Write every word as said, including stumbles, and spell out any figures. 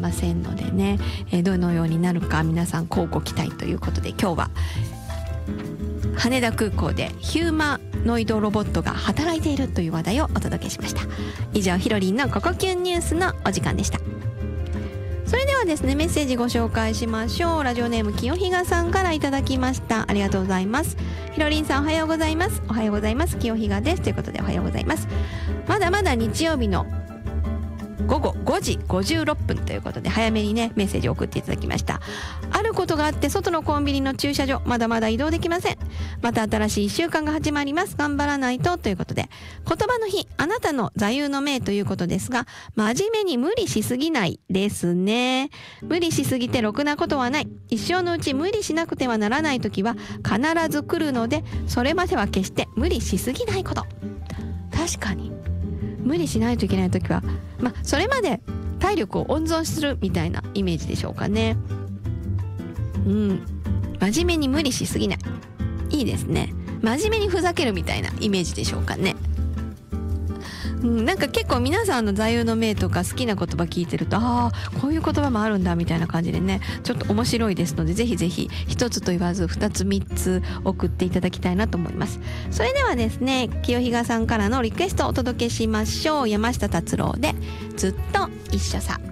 ませんのでね、えー、どのようになるか皆さん乞うご期待ということで、今日は羽田空港でヒューマノイドロボットが働いているという話題をお届けしました。以上、ひろりんのココキュンニュースのお時間でした。それではですね、メッセージご紹介しましょう。ラジオネーム清比嘉さんからいただきました。ありがとうございます。ひろりんさん、おはようございます。おはようございます。清比嘉です。ということで、おはようございます。まだまだ日曜日のごごごじごじゅうろっぷんということで、早めにねメッセージを送っていただきました。あることがあって外のコンビニの駐車場まだまだ移動できません。また新しいいっしゅうかんが始まります。頑張らないとということで、言葉の日、あなたの座右の銘ということですが、真面目に無理しすぎないですね。無理しすぎてろくなことはない。一生のうち無理しなくてはならない時は必ず来るので、それまでは決して無理しすぎないこと。確かに無理しないといけない時は、まあそれまで体力を温存するみたいなイメージでしょうかね。うん、真面目に無理しすぎない、いいですね。真面目にふざけるみたいなイメージでしょうかね。うん、なんか結構皆さんの座右の銘とか好きな言葉聞いてると、ああこういう言葉もあるんだみたいな感じでね、ちょっと面白いですので、ぜひぜひ一つと言わず二つ三つ送っていただきたいなと思います。それではですね、清比嘉さんからのリクエストをお届けしましょう。山下達郎でずっと一緒さ。